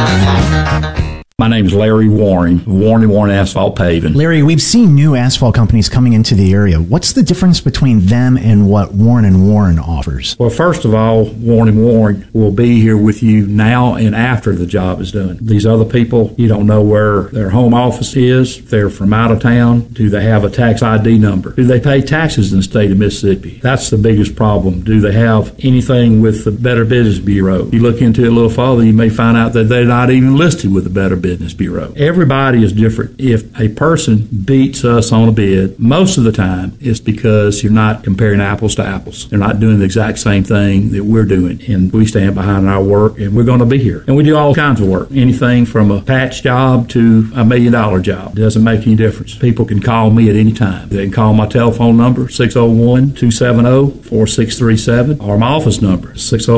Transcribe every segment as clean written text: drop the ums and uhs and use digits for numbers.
My name is Larry Warren, Warren Asphalt Paving. Larry, we've seen new asphalt companies coming into the area. What's the difference between them and what Warren & Warren offers? Well, first of all, Warren & Warren will be here with you now and after the job is done. These other people, you don't know where their home office is, if they're from out of town, do they have a tax ID number? Do they pay taxes in the state of Mississippi? That's the biggest problem. Do they have anything with the Better Business Bureau? You look into it a little further, you may find out that they're not even listed with the Better Business Bureau. Everybody is different. If a person beats us on a bid, most of the time it's because you're not comparing apples to apples. They're not doing the exact same thing that we're doing, and we stand behind our work, and we're going to be here. And we do all kinds of work, anything from a patch job to $1 million job. It doesn't make any difference. People can call me at any time. They can call my telephone number, 601-270-4637, or my office number,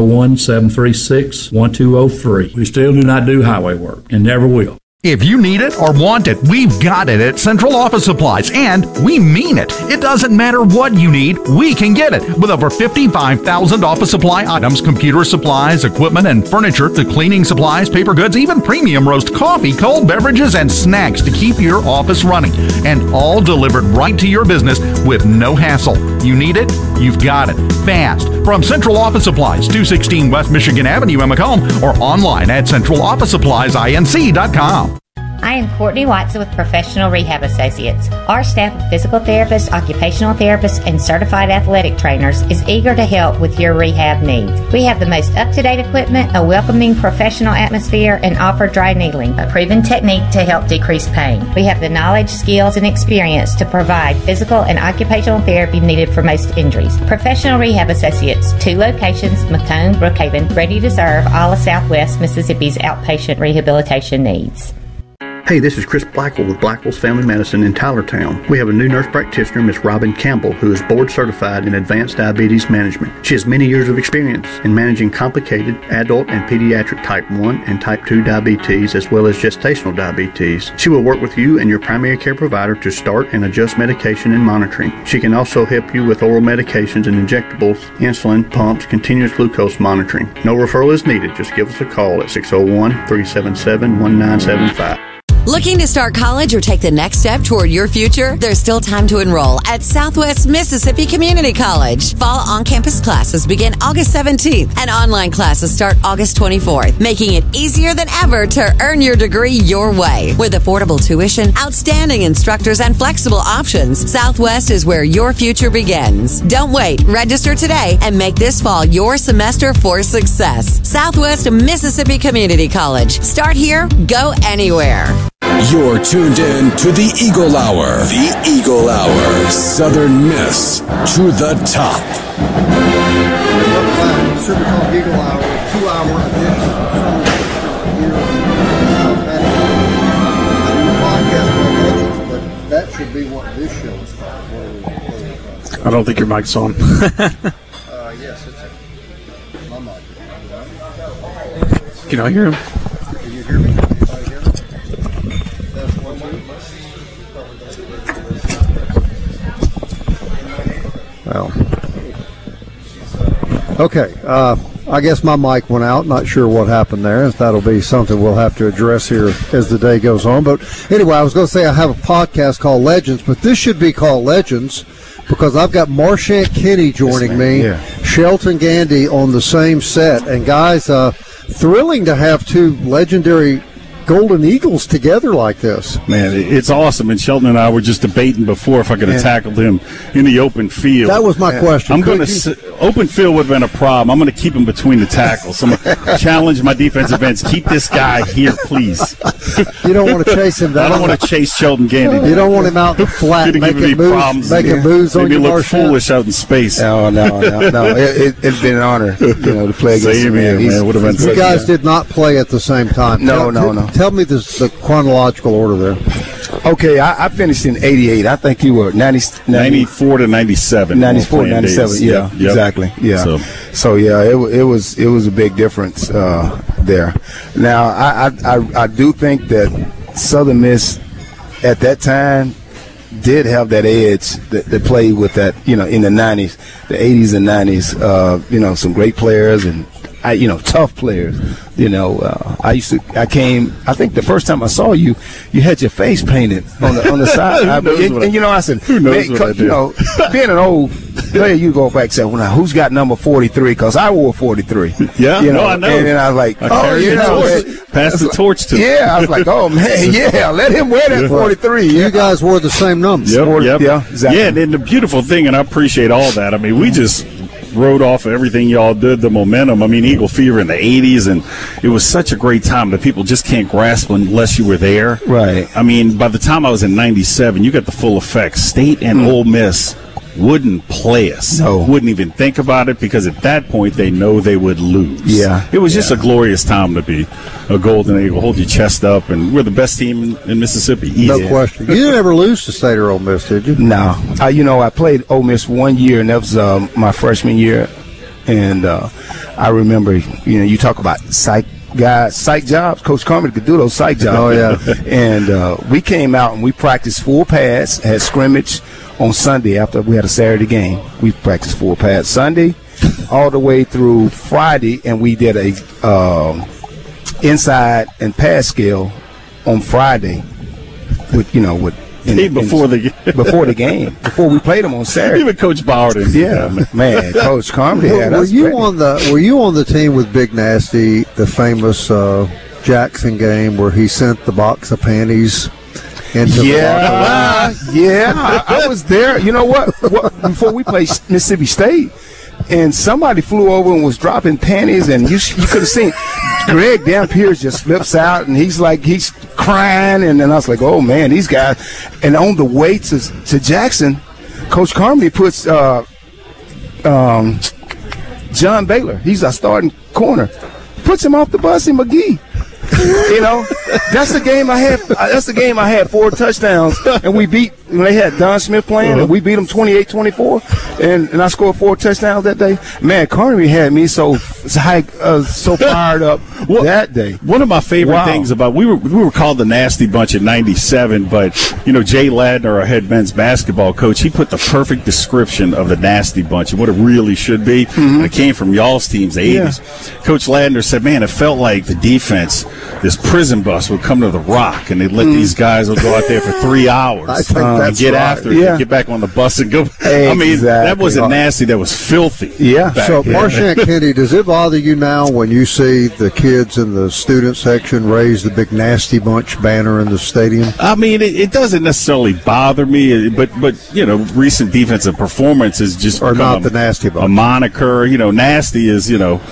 601-736-1203. We still do not do highway work, and never will. If you need it or want it, we've got it at Central Office Supplies, and we mean it. It doesn't matter what you need, we can get it. With over 55,000 office supply items, computer supplies, equipment, and furniture, to cleaning supplies, paper goods, even premium roast coffee, cold beverages, and snacks to keep your office running. And all delivered right to your business with no hassle. You need it, you've got it. Fast. From Central Office Supplies, 216 West Michigan Avenue in Macomb, or online at centralofficesuppliesinc.com. I am Courtney Watson with Professional Rehab Associates. Our staff of physical therapists, occupational therapists, and certified athletic trainers is eager to help with your rehab needs. We have the most up-to-date equipment, a welcoming professional atmosphere, and offer dry needling, a proven technique to help decrease pain. We have the knowledge, skills, and experience to provide physical and occupational therapy needed for most injuries. Professional Rehab Associates, 2 locations, Macomb, Brookhaven, ready to serve all of Southwest Mississippi's outpatient rehabilitation needs. Hey, this is Chris Blackwell with Blackwell's Family Medicine in Tylertown. We have a new nurse practitioner, Miss Robin Campbell, who is board certified in advanced diabetes management. She has many years of experience in managing complicated adult and pediatric type 1 and type 2 diabetes, as well as gestational diabetes. She will work with you and your primary care provider to start and adjust medication and monitoring. She can also help you with oral medications and injectables, insulin, pumps, continuous glucose monitoring. No referral is needed. Just give us a call at 601-377-1975. Looking to start college or take the next step toward your future? There's still time to enroll at Southwest Mississippi Community College. Fall on-campus classes begin August 17th and online classes start August 24th, making it easier than ever to earn your degree your way. With affordable tuition, outstanding instructors, and flexible options, Southwest is where your future begins. Don't wait. Register today and make this fall your semester for success. Southwest Mississippi Community College. Start here, go anywhere. You're tuned in to the Eagle Hour. The Eagle Hour. Southern Miss to the top. Super Talk Eagle Hour, 2-hour edition here I do a podcast on legends, but that should be what this show is called. I don't think your mic's on. Yes, it's my mic. Can I hear him? Can you hear me? Well, okay. I guess my mic went out. Not sure what happened there. That'll be something we'll have to address here as the day goes on. But anyway, I was going to say I have a podcast called Legends, but this should be called Legends because I've got Marchant Kenny joining me, Shelton Gandy on the same set. And guys, thrilling to have 2 legendary Golden Eagles together like this. Man, it's awesome. And Shelton and I were just debating before if I could have tackled him in the open field. That was my question. I'm going to open field would have been a problem. I'm going to keep him between the tackles. I'm going to challenge my defensive ends. Keep this guy here, please. You don't want to chase him down. I don't want to chase Shelton Gandy. You don't want him out in the flat making moves on your look foolish out in space. No. It's been an honor, to play against him. Man. Would have been you guys did not play at the same time. No. Tell me the chronological order there. Okay, I finished in 88. I think you were 94 to 97. 94 to 97, yeah, yep. Exactly. Yeah. So yeah, it was a big difference there. Now, I do think that Southern Miss at that time did have that edge that played with that, in the 90s, the 80s and 90s, some great players, and tough players. I think the first time I saw you, you had your face painted on the side. I said, who knows what I did? Being an old player, you go back and say, well, now, who's got number 43? Because I wore 43. Yeah, I know. And then I was like, pass the torch to him. Yeah, I was like, oh, man, yeah, let him wear that 43. You guys wore the same number. Yep. Yeah, exactly. Yeah, and then the beautiful thing, and I appreciate all that, I mean, we just rode off of everything y'all did, the momentum. I mean, Eagle Fever in the 80s, and it was such a great time that people just can't grasp unless you were there. Right. I mean, by the time I was in 97, you got the full effect. State and Ole Miss wouldn't play us. No. Wouldn't even think about it, because at that point they know they would lose. Yeah. It was just a glorious time to be a Golden Eagle. Hold your chest up, and we're the best team in Mississippi. Easy. No question. You didn't ever lose to State or Ole Miss, did you? No. I played Ole Miss 1 year, and that was my freshman year. And I remember, you talk about psych jobs. Coach Carmen could do those psych jobs. Oh, yeah. And we came out and we practiced full pads, had scrimmage on Sunday after we had a Saturday game. We practiced full pads Sunday all the way through Friday, and we did a inside and pass skill on Friday with before the game, before we played them on Saturday. Even Coach Bowden. Yeah, man, Coach Carmody had us. Were you on the team with Big Nasty, the famous Jackson game where he sent the box of panties into the locker room? Yeah, I was there. You know what? Before we played Mississippi State, and somebody flew over and was dropping panties, and you could have seen Greg Dampiers just flips out, and he's crying, and then I was like, oh man, these guys. And on the way to Jackson, Coach Carmody puts John Baylor, he's our starting corner, puts him off the bus in McGee. That's the game I had. That's the game I had 4 touchdowns, and we beat. When they had Don Smith playing, and we beat them 28-24, and I scored 4 touchdowns that day. Man, Carnegie had me so fired up that day. One of my favorite things about we were called the Nasty Bunch in '97, but Jay Ladner, our head men's basketball coach, he put the perfect description of the Nasty Bunch and what it really should be. And it came from y'all's teams, the 80s. Coach Ladner said, "Man, it felt like the defense, this prison bus would come to the Rock, and they'd let these guys go out there for 3 hours and get after it, and get back on the bus and go." I mean, that wasn't nasty; that was filthy. Yeah. So, Marchant Kennedy, does it bother you now when you see the kids in the student section raise the Big Nasty Bunch banner in the stadium? I mean, it doesn't necessarily bother me, but recent defensive performance is just not the Nasty Bunch. A moniker. Nasty is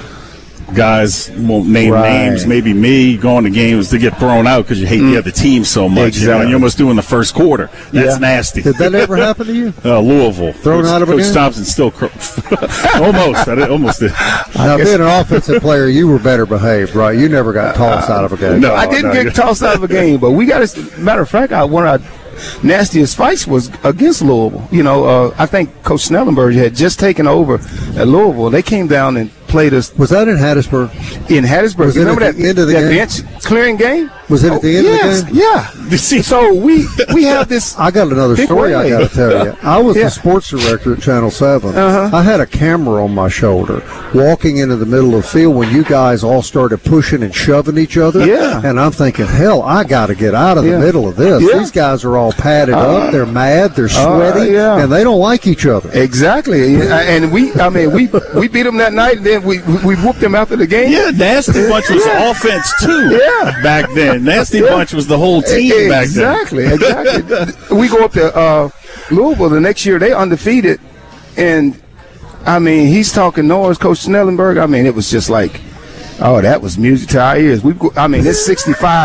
guys won't name names, maybe me going to games to get thrown out because you hate the other team so much. Exactly. You almost do in the first quarter. That's nasty. Did that ever happen to you? Louisville. Thrown out of a game? Coach Thompson still almost. I almost did. Now, being an offensive player, you were better behaved, right? You never got tossed out of a game. No, I didn't get tossed out of a game, but we got matter of fact, one of our nastiest fights was against Louisville. I think Coach Snellenberg had just taken over at Louisville. They came down and played us. Was that in Hattiesburg? In Hattiesburg. Was it Remember at the end of the game? Bench clearing game? Was it at the end of the game? Yeah. So we have this. I got another story I got to tell you. I was the sports director at Channel 7. I had a camera on my shoulder walking into the middle of the field when you guys all started pushing and shoving each other. Yeah. And I'm thinking, hell, I got to get out of the middle of this. Yeah. These guys are all padded up. They're mad. They're sweaty. And they don't like each other. Exactly. And we beat them that night, and then we whooped them after the game. Yeah, Nasty Bunch was offense too. Yeah. Back then, Nasty Bunch was the whole team back then. Exactly. We go up to Louisville the next year. They undefeated, and he's talking noise. Coach Snellenberg. It was just like, oh, that was music to our ears. It's 65.